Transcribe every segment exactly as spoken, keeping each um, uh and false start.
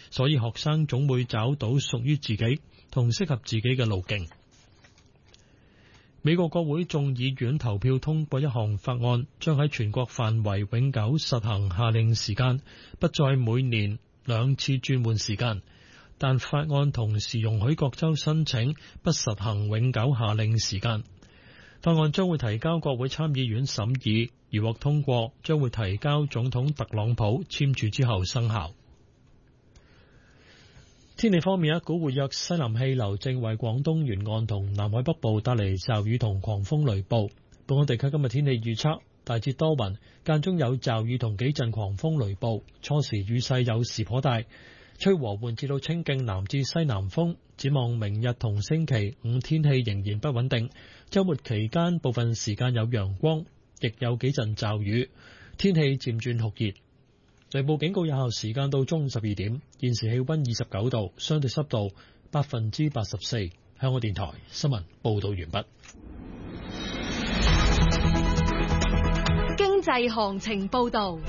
所以學生總會找到屬於自己同適合自己嘅路徑。美國國會眾議院投票通過一項法案，將喺全國範圍永久實行夏令時間，不再每年兩次轉換時間。但法案同時容許各州申請不實行永久夏令時間。法案將會提交國會參議院審議，如獲通過，將會提交總統特朗普簽署之後生效。天氣方面，一股活躍西南氣流正為廣東沿岸同南海北部帶嚟驟雨同狂風雷暴。本港地區今日天氣預測大致多雲，間中有驟雨同幾陣狂風雷暴，初時雨勢有時頗大，吹和緩至到清勁南至西南風。展望明日同星期五天氣仍然不穩定，週末期間部分時間有陽光，亦有幾陣驟雨，天氣漸轉酷熱。雷暴警告有效時間到中午十二點。現時氣溫二十九度，相對濕度百分之八十四。香港電台新聞報道完畢。 經濟行情報道。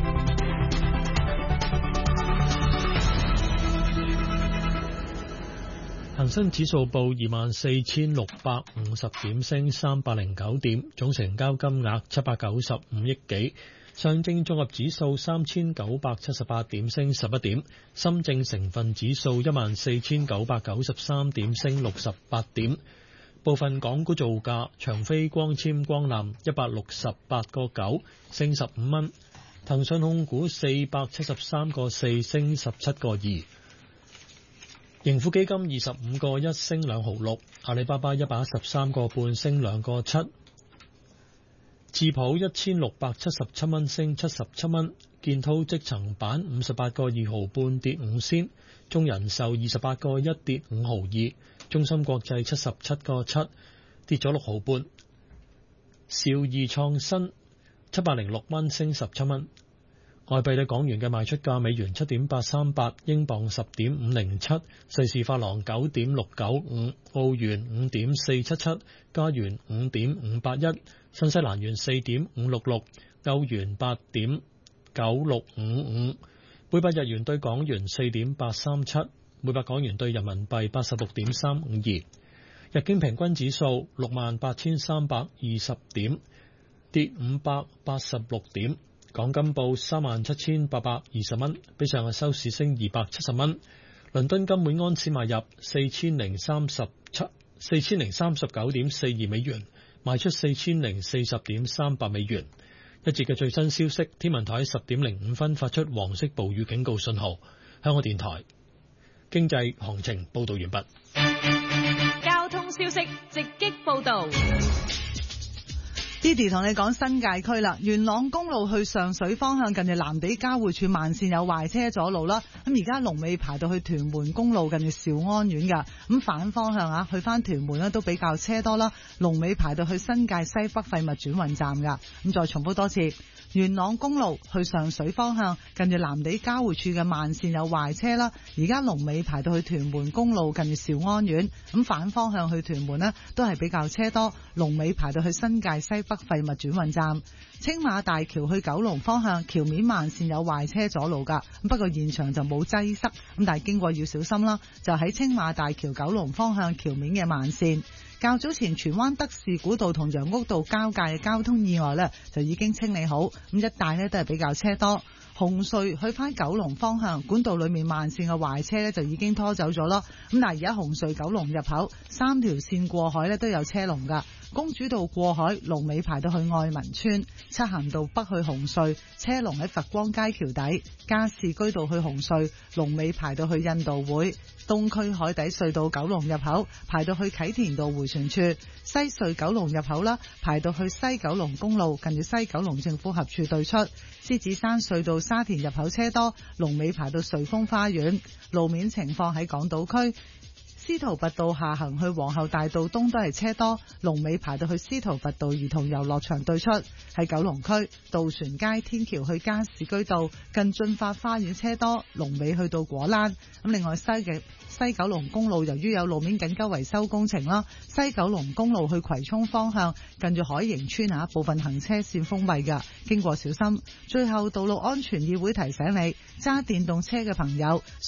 恒生指數報二萬四千六百五十點，升三百零九點，總成交金額七百九十五億幾。上證綜合指數三千九百七十八點，升十一點。深證成分指數一萬四千九百九十三點，升六十八點。部分港股造價，長飛光纖光纜一百六十八個九，升十五蚊。騰訊控股四百七十三個四，升十七個二。盈富基金二十五個一，升兩毫六。阿里巴巴一百一十三個半，升兩個七。智普一千六百七十七蚊，升七十七蚊。建滔積層板五十八個二毫半，跌五仙。中人壽二十八個一，跌五毫二。中芯國際七十七個七，跌咗六毫半。兆易創新七百零六蚊，升十七蚊。外幣對港元嘅賣出價：美元七點八三八，英鎊十點五零七，瑞士法郎九點六九五，澳元五點四七七，加元五點五八一，新西蘭元四點五六六，歐元八點九六五五，每百日元對港元四點八三七，每百港元對人民幣八十六點三五二。日經平均指數六萬八千三百二十點，跌五百八十六點。港金報三萬七千八百二十蚊，比上日收市升二百七十蚊。倫敦金每安士買入四千零三十七四千零三十九點四二美元，賣出四千零四十點三八美元。一節嘅最新消息，天文台十點零五分發出黃色暴雨警告信號。香港電台經濟行情報道完畢。 交通消息直擊報道。 Didi 同你講新界區啦，元朗公路去上水方向近住藍地交匯處慢線有壞車阻路啦，咁而家龍尾排到去屯門公路近住兆安苑噶，咁反方向啊去翻屯門呢都比較車多啦，龍尾排到去新界西北廢物轉運站噶，咁再重複多次，元朗公路去上水方向近住藍地交匯處嘅慢線有壞車啦，而家龍尾排到去屯門公路近住兆安苑，咁反方向去屯門呢都係比較車多，龍尾排到去新界西北廢物轉運站。青馬大橋去九龍方向橋面慢線有壞車阻路噶，不過現場就冇擠塞，咁但係經過要小心啦，就喺青馬大橋九龍方向橋面嘅慢線。較早前荃灣德士古道同楊屋道交界嘅交通意外呢，就已經清理好，咁一帶呢都係比較車多。紅隧去翻九龍方向管道裏面慢線嘅壞車呢，就已經拖走咗咯，咁但係而家紅隧九龍入口三條線過海呢，都有車龍噶。公主道過海龍尾排到去愛民村，漆咸道北去紅隧車龍喺佛光街橋底，加士居道去紅隧龍尾排到去印度會，東區海底隧道九龍入口排到去啟田道迴旋處，西隧九龍入口啦排到去西九龍公路近住西九龍政府合署對出，獅子山隧道沙田入口車多，龍尾排到瑞豐花園。路面情況喺港島區司徒拔道下行去皇后大道東都係車多，龍尾排到去司徒拔道兒童遊樂場對出。喺九龍區渡船街天橋去加士居道近駿發花園車多，龍尾去到果欄。咁另外西嘅西九龍公路由於有路面緊急維修工程啦，西九龍公路去葵涌方向近住海盈村啊部分行車線封閉噶，經過小心。最後道路安全議會提醒你，揸電動車嘅朋友